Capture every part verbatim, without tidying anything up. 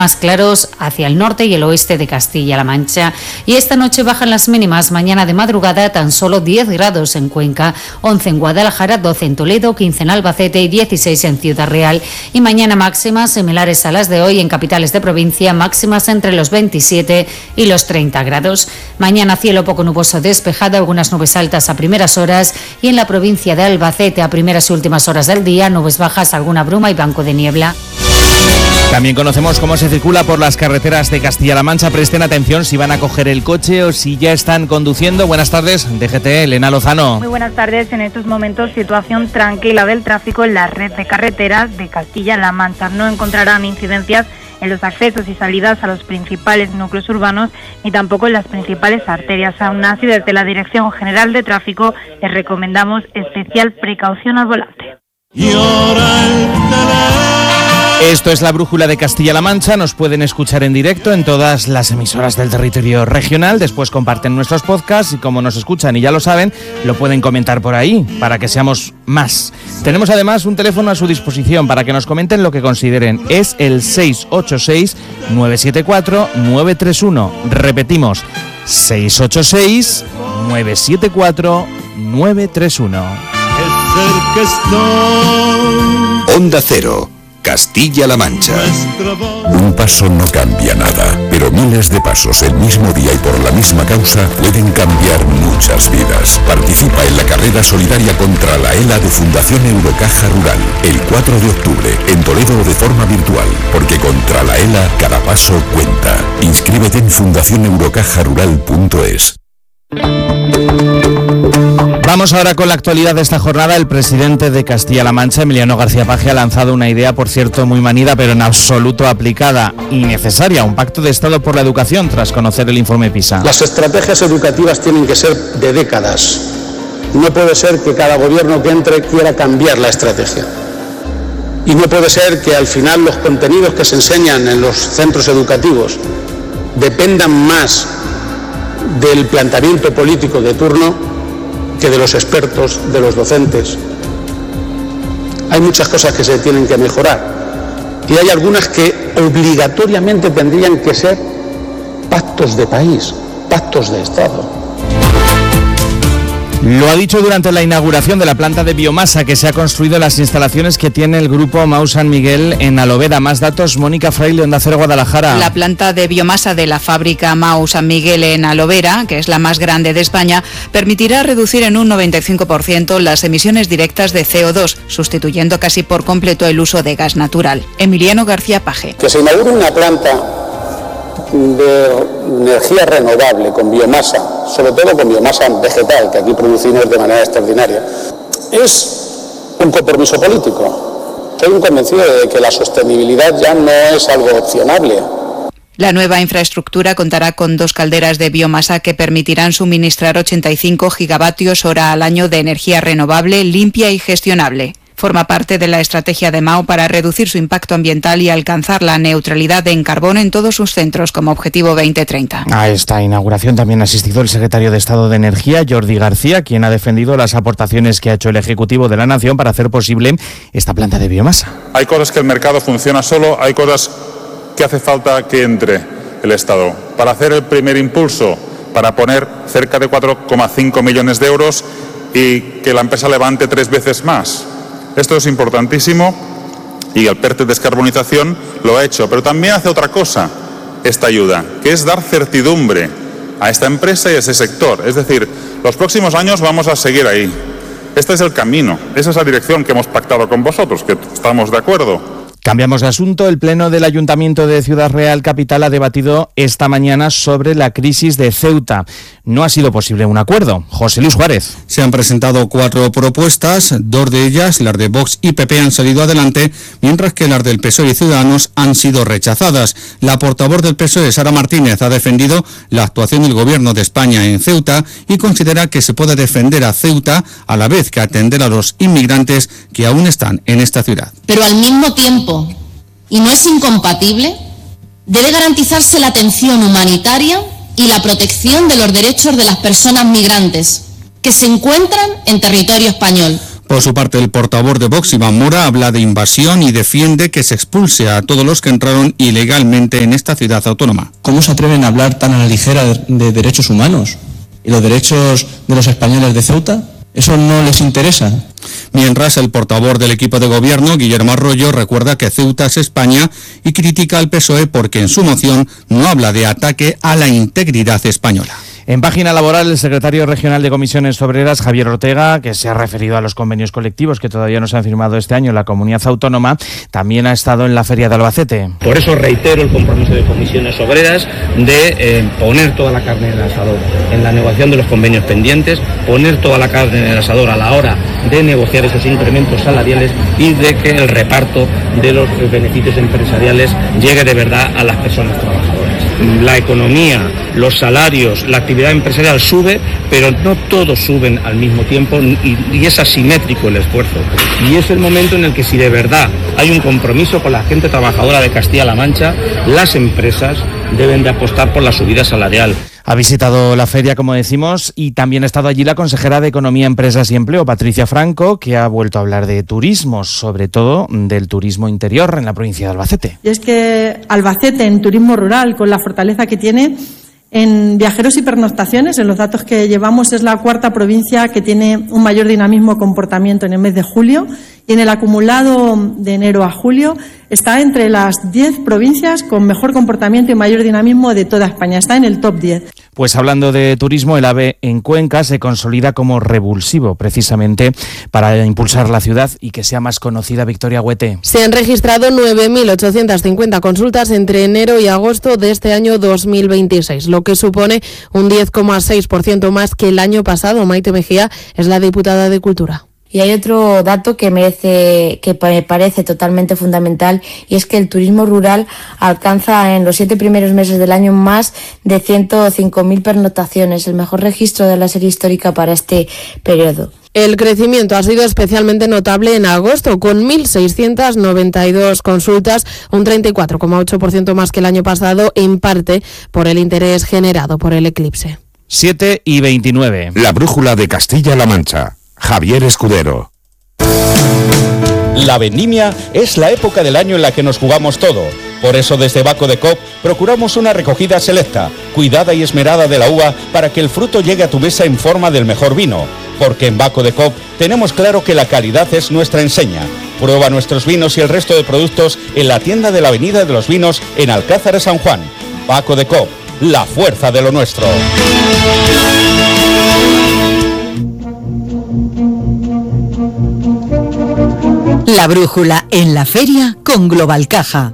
más claros hacia el norte y el oeste de Castilla-La Mancha. Y esta noche bajan las mínimas. Mañana de madrugada tan solo diez grados en Cuenca, once en Guadalajara, doce en Toledo, quince en Albacete y dieciséis en Ciudad Real. Y mañana máximas similares a las de hoy en capitales de provincia, máximas entre los veintisiete y los treinta grados. Mañana cielo poco nuboso despejado, algunas nubes altas a primeras horas, y en la provincia de Albacete a primeras y últimas horas del día nubes bajas, alguna bruma y banco de niebla. También conocemos cómo se circula por las carreteras de Castilla-La Mancha. Presten atención si van a coger el coche o si ya están conduciendo. Buenas tardes, D G T, Elena Lozano. Muy buenas tardes. En estos momentos, situación tranquila del tráfico en la red de carreteras de Castilla-La Mancha. No encontrarán incidencias en los accesos y salidas a los principales núcleos urbanos ni tampoco en las principales arterias. Aún así, desde la Dirección General de Tráfico les recomendamos especial precaución al volante. Y ahora el Esto es la Brújula de Castilla-La Mancha. Nos pueden escuchar en directo en todas las emisoras del territorio regional. Después comparten nuestros podcasts y como nos escuchan y ya lo saben, lo pueden comentar por ahí para que seamos más. Tenemos además un teléfono a su disposición para que nos comenten lo que consideren. Es el seis ocho seis, nueve siete cuatro, nueve tres uno. Repetimos, seis ocho seis, nueve siete cuatro, nueve tres uno. Onda Cero, Castilla-La Mancha. Un paso no cambia nada, pero miles de pasos el mismo día y por la misma causa pueden cambiar muchas vidas. Participa en la carrera solidaria contra la ELA de Fundación Eurocaja Rural, el cuatro de octubre, en Toledo o de forma virtual, porque contra la ELA cada paso cuenta. Inscríbete en fundación eurocaja rural punto es. Vamos ahora con la actualidad de esta jornada. El presidente de Castilla-La Mancha, Emiliano García Paje, ha lanzado una idea, por cierto, muy manida, pero en absoluto aplicada y necesaria, un pacto de Estado por la educación, tras conocer el informe PISA. Las estrategias educativas tienen que ser de décadas. No puede ser que cada gobierno que entre quiera cambiar la estrategia. Y no puede ser que al final los contenidos que se enseñan en los centros educativos dependan más del planteamiento político de turno que de los expertos, de los docentes. Hay muchas cosas que se tienen que mejorar y hay algunas que obligatoriamente tendrían que ser pactos de país, pactos de Estado. Lo ha dicho durante la inauguración de la planta de biomasa que se ha construido en las instalaciones que tiene el grupo Mau San Miguel en Alovera. Más datos, Mónica Fraile, Onda Cero, Guadalajara. La planta de biomasa de la fábrica Mau San Miguel en Alovera, que es la más grande de España, permitirá reducir en un noventa y cinco por ciento las emisiones directas de C O dos, sustituyendo casi por completo el uso de gas natural. Emiliano García Paje. Que se inaugure una planta de energía renovable con biomasa, sobre todo con biomasa vegetal, que aquí producimos de manera extraordinaria, es un compromiso político. Estoy convencido de que la sostenibilidad ya no es algo opcionable. La nueva infraestructura contará con dos calderas de biomasa que permitirán suministrar ochenta y cinco gigavatios hora al año de energía renovable, limpia y gestionable. Forma parte de la estrategia de Mau para reducir su impacto ambiental y alcanzar la neutralidad en carbono en todos sus centros como objetivo veinte treinta. A esta inauguración también ha asistido el secretario de Estado de Energía, Jordi García, quien ha defendido las aportaciones que ha hecho el Ejecutivo de la Nación para hacer posible esta planta de biomasa. Hay cosas que el mercado funciona solo, hay cosas que hace falta que entre el Estado. Para hacer el primer impulso, para poner cerca de cuatro coma cinco millones de euros y que la empresa levante tres veces más. Esto es importantísimo y el PERTE de descarbonización lo ha hecho, pero también hace otra cosa esta ayuda, que es dar certidumbre a esta empresa y a ese sector. Es decir, los próximos años vamos a seguir ahí. Este es el camino, esa es la dirección que hemos pactado con vosotros, que estamos de acuerdo. Cambiamos de asunto. El Pleno del Ayuntamiento de Ciudad Real Capital ha debatido esta mañana sobre la crisis de Ceuta. No ha sido posible un acuerdo. José Luis Juárez. Se han presentado cuatro propuestas, dos de ellas, las de Vox y P P, han salido adelante, mientras que las del P S O E y Ciudadanos han sido rechazadas. La portavoz del P S O E, Sara Martínez, ha defendido la actuación del Gobierno de España en Ceuta y considera que se puede defender a Ceuta a la vez que atender a los inmigrantes que aún están en esta ciudad. Pero al mismo tiempo, y no es incompatible, debe garantizarse la atención humanitaria y la protección de los derechos de las personas migrantes que se encuentran en territorio español. Por su parte, el portavoz de Vox, Iván Mora, habla de invasión y defiende que se expulse a todos los que entraron ilegalmente en esta ciudad autónoma. ¿Cómo se atreven a hablar tan a la ligera de, de derechos humanos y los derechos de los españoles de Ceuta? ¿Eso no les interesa? Mientras, el portavoz del equipo de gobierno, Guillermo Arroyo, recuerda que Ceuta es España y critica al P S O E porque en su moción no habla de ataque a la integridad española. En página laboral, el secretario regional de Comisiones Obreras, Javier Ortega, que se ha referido a los convenios colectivos que todavía no se han firmado este año en la comunidad autónoma, también ha estado en la Feria de Albacete. Por eso reitero el compromiso de Comisiones Obreras de eh, poner toda la carne en el asador en la negociación de los convenios pendientes, poner toda la carne en el asador a la hora de negociar esos incrementos salariales y de que el reparto de los beneficios empresariales llegue de verdad a las personas trabajadoras. La economía, los salarios, la actividad empresarial sube, pero no todos suben al mismo tiempo y, y es asimétrico el esfuerzo. Y es el momento en el que si de verdad hay un compromiso con la gente trabajadora de Castilla-La Mancha, las empresas deben de apostar por la subida salarial. Ha visitado la feria, como decimos, y también ha estado allí la consejera de Economía, Empresas y Empleo, Patricia Franco, que ha vuelto a hablar de turismo, sobre todo del turismo interior en la provincia de Albacete. Y es que Albacete, en turismo rural, con la fortaleza que tiene, en viajeros y pernoctaciones, en los datos que llevamos, es la cuarta provincia que tiene un mayor dinamismo comportamiento en el mes de julio, y en el acumulado de enero a julio está entre las diez provincias con mejor comportamiento y mayor dinamismo de toda España. Está en el top diez. Pues hablando de turismo, el AVE en Cuenca se consolida como revulsivo, precisamente para impulsar la ciudad y que sea más conocida. Victoria Huete. Se han registrado nueve mil ochocientas cincuenta consultas entre enero y agosto de este año dos mil veintiséis, lo que supone un diez coma seis por ciento más que el año pasado. Maite Mejía es la diputada de Cultura. Y hay otro dato que merece, que me parece totalmente fundamental, y es que el turismo rural alcanza en los siete primeros meses del año más de ciento cinco mil pernoctaciones, el mejor registro de la serie histórica para este periodo. El crecimiento ha sido especialmente notable en agosto, con mil seiscientas noventa y dos consultas, un treinta y cuatro coma ocho por ciento más que el año pasado, en parte por el interés generado por el eclipse. siete y veintinueve. La brújula de Castilla-La Mancha. Javier Escudero. La vendimia es la época del año en la que nos jugamos todo. Por eso desde Baco de Coop procuramos una recogida selecta, cuidada y esmerada de la uva para que el fruto llegue a tu mesa en forma del mejor vino. Porque en Baco de Coop tenemos claro que la calidad es nuestra enseña. Prueba nuestros vinos y el resto de productos en la tienda de la Avenida de los Vinos en Alcázar de San Juan. Baco de Coop, la fuerza de lo nuestro. La brújula en la feria con Global Caja.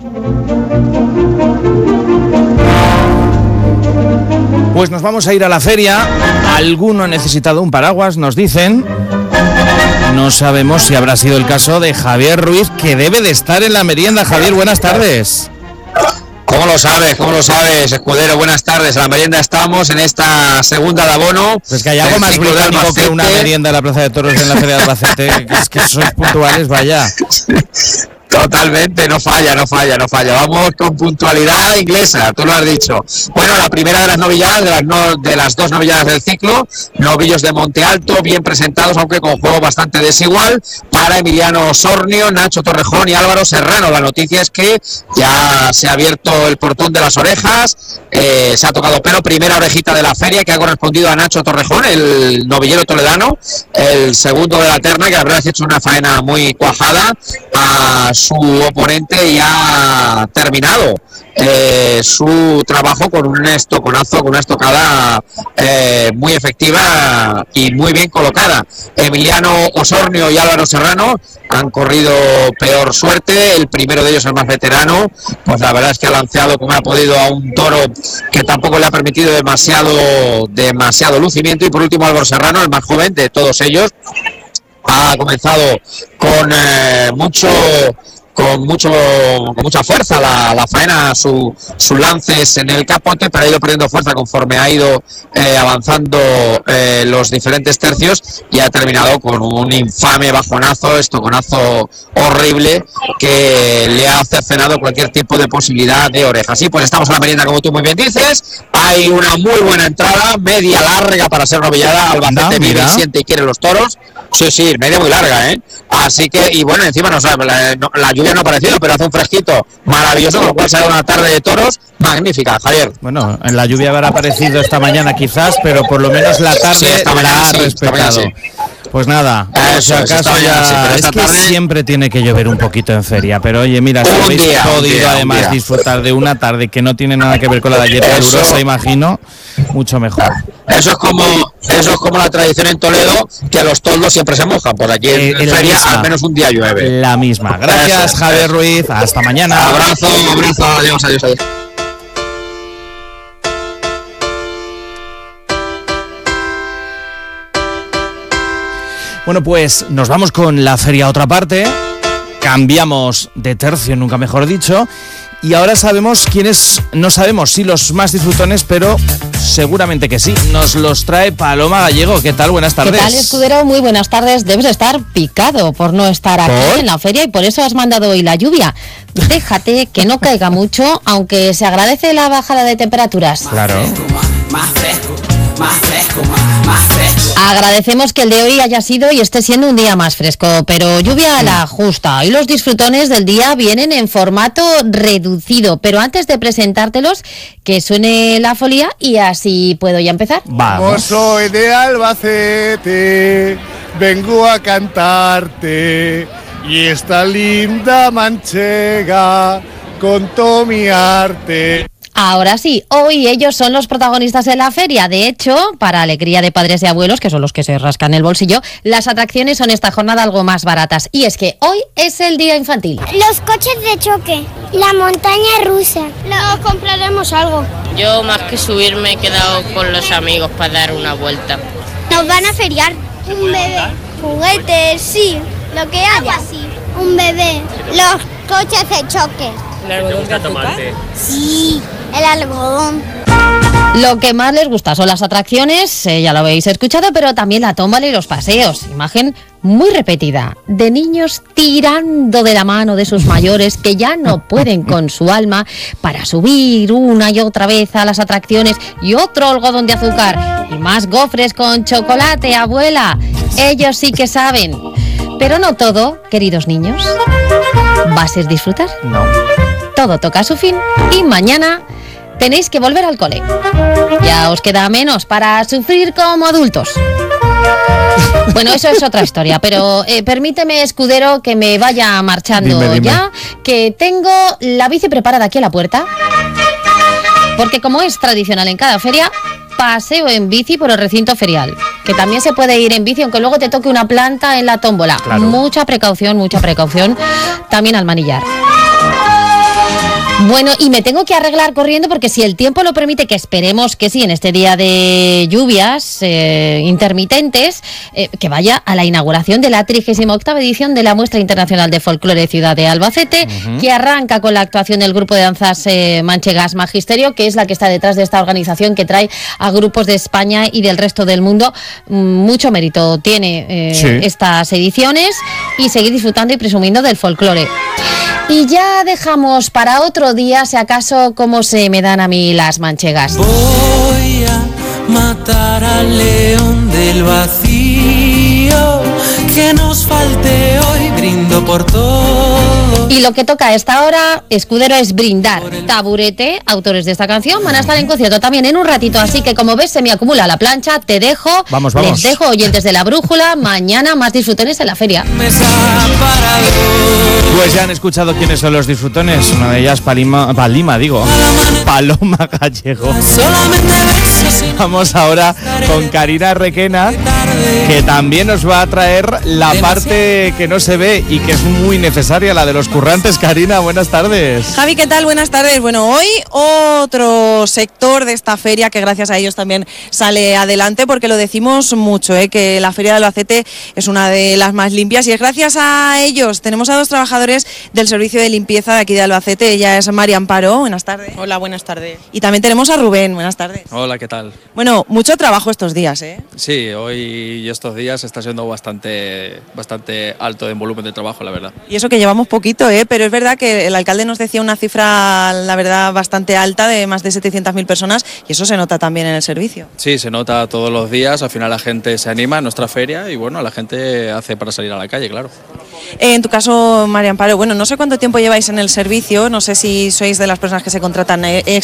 Pues nos vamos a ir a la feria. Alguno ha necesitado un paraguas, nos dicen. No sabemos si habrá sido el caso de Javier Ruiz, que debe de estar en la merienda. Javier, buenas tardes. ¿Cómo lo sabes? ¿Cómo lo sabes, Escudero? Buenas tardes. En la merienda estamos en esta segunda de abono. Pues que hay algo más británico que una merienda en la Plaza de Toros en la Feria de Albacete. Es que sois puntuales, vaya. Totalmente, no falla, no falla, no falla. Vamos con puntualidad inglesa, tú lo has dicho. Bueno, la primera de las novilladas, de las, no, de las dos novilladas del ciclo, novillos de Monte Alto, bien presentados, aunque con juego bastante desigual, para Emiliano Osornio, Nacho Torrejón y Álvaro Serrano. La noticia es que ya se ha abierto el portón de las orejas, eh, se ha tocado pelo, primera orejita de la feria que ha correspondido a Nacho Torrejón, el novillero toledano, el segundo de la terna, que la verdad es que ha hecho una faena muy cuajada a su oponente y ha terminado eh, su trabajo con un estoconazo, con una estocada eh, muy efectiva y muy bien colocada. Emiliano Osornio y Álvaro Serrano han corrido peor suerte, el primero de ellos, el más veterano, pues la verdad es que ha lanzado como ha podido a un toro que tampoco le ha permitido demasiado, demasiado lucimiento, y por último Álvaro Serrano, el más joven de todos ellos, ha comenzado con eh, mucho con mucho con mucha fuerza la, la faena, su, sus lances en el capote, pero ha ido perdiendo fuerza conforme ha ido eh, avanzando eh, los diferentes tercios y ha terminado con un infame bajonazo, estoconazo horrible que le ha cercenado cualquier tipo de posibilidad de oreja. Sí, pues estamos en la merienda, como tú muy bien dices. Hay una muy buena entrada, media larga para ser novillada. Albacete vive y siente y quiere los toros. Sí, sí, media muy larga, ¿eh? Así que, y bueno, encima no sabe, la, no, la lluvia no ha aparecido, pero hace un fresquito maravilloso, con lo cual será una tarde de toros magnífica, Javier. Bueno, en la lluvia habrá aparecido esta mañana quizás, pero por lo menos la tarde sí, esta mañana, la ha sí, respetado. Sí. Pues nada, por si acaso ya, sí, es que tarde... siempre tiene que llover un poquito en feria, pero oye, mira, si habéis día, podido día, además disfrutar de una tarde que no tiene nada que ver con la de ayer calurosa, imagino, mucho mejor. Eso es como eso es como la tradición en Toledo, que los toldos siempre se mojan, por aquí en, eh, en feria misma, al menos un día llueve. La misma. Gracias, eso, Javier eso. Ruiz, hasta mañana. Abrazo, abrazo, adiós, adiós, adiós. Bueno, pues nos vamos con la feria a otra parte, cambiamos de tercio, nunca mejor dicho, y ahora sabemos quiénes, no sabemos si los más disfrutones, pero seguramente que sí. Nos los trae Paloma Gallego. ¿Qué tal? Buenas tardes. ¿Qué tal, Escudero? Muy buenas tardes. Debes estar picado por no estar aquí ¿Por? en la feria y por eso has mandado hoy la lluvia. Déjate que no caiga mucho, aunque se agradece la bajada de temperaturas. Claro. Más fresco, más fresco, más, más fresco. Agradecemos que el de hoy haya sido y esté siendo un día más fresco, pero lluvia a la justa. Hoy los disfrutones del día vienen en formato reducido, pero antes de presentártelos, que suene la folía y así puedo ya empezar. Vamos. Soy de Albacete, vengo a cantarte y esta linda manchega con todo mi arte. Ahora sí, hoy ellos son los protagonistas de la feria. De hecho, para alegría de padres y abuelos, que son los que se rascan el bolsillo, las atracciones son esta jornada algo más baratas. Y es que hoy es el día infantil. Los coches de choque, la montaña rusa. Nos compraremos algo. Yo, más que subirme, me he quedado con los amigos para dar una vuelta. Nos van a feriar. Un bebé, juguetes, sí, lo que haya. Así. Un bebé, los coches de choque. ¿El algodón de azúcar? Sí, el algodón. Lo que más les gusta son las atracciones, eh, ya lo habéis escuchado, pero también la tómbola y los paseos. Imagen muy repetida, de niños tirando de la mano de sus mayores que ya no pueden con su alma para subir una y otra vez a las atracciones y otro algodón de azúcar y más gofres con chocolate, abuela. Ellos sí que saben. Pero no todo, queridos niños. ¿Vas a disfrutar? No. Todo toca su fin y mañana tenéis que volver al cole. Ya os queda menos para sufrir como adultos. Bueno, eso es otra historia, pero eh, permíteme, Escudero, que me vaya marchando dime, dime. ya, que tengo la bici preparada aquí a la puerta, porque como es tradicional en cada feria, paseo en bici por el recinto ferial, que también se puede ir en bici, aunque luego te toque una planta en la tómbola. Claro. Mucha precaución, mucha precaución, también al manillar. Bueno, y me tengo que arreglar corriendo porque si el tiempo lo permite, que esperemos que sí, en este día de lluvias eh, intermitentes, eh, que vaya a la inauguración de la trigésima octava edición de la Muestra Internacional de Folclore Ciudad de Albacete, uh-huh. que arranca con la actuación del grupo de danzas eh, manchegas Magisterio, que es la que está detrás de esta organización que trae a grupos de España y del resto del mundo. Mucho mérito tiene eh, sí. estas ediciones y seguir disfrutando y presumiendo del folclore. Y ya dejamos para otro día, si acaso, cómo se me dan a mí las manchegas. Voy a matar al león del vacío, que nos falte hoy, brindo por todo. Y lo que toca a esta hora, Escudero, es brindar. Taburete, autores de esta canción, van a estar en concierto también en un ratito, así que como ves se me acumula la plancha, te dejo, vamos, vamos. les dejo oyentes de La Brújula, mañana más disfrutones en la feria. Pues ya han escuchado quiénes son los disfrutones, una de ellas Palima, Palima digo, Paloma Gallego. Vamos ahora con Karina Requena, que también nos va a traer la parte que no se ve y que es muy necesaria, la de los los currantes. Karina, buenas tardes. Javi, ¿qué tal? Buenas tardes. Bueno, hoy otro sector de esta feria que gracias a ellos también sale adelante, porque lo decimos mucho, ¿eh? que la Feria de Albacete es una de las más limpias y es gracias a ellos. Tenemos a dos trabajadores del servicio de limpieza de aquí de Albacete. Ella es María Amparo. Buenas tardes. Hola, buenas tardes. Y también tenemos a Rubén. Buenas tardes. Hola, ¿qué tal? Bueno, mucho trabajo estos días, ¿eh? Sí, hoy y estos días está siendo bastante, bastante alto en volumen de trabajo, la verdad. Y eso que llevamos poquito, ¿eh? Pero es verdad que el alcalde nos decía una cifra, la verdad, bastante alta, de más de setecientas mil personas, y eso se nota también en el servicio. Sí, se nota todos los días, al final la gente se anima en nuestra feria y bueno, la gente hace para salir a la calle, claro. En tu caso, María Amparo, bueno, no sé cuánto tiempo lleváis en el servicio, no sé si sois de las personas que se contratan extra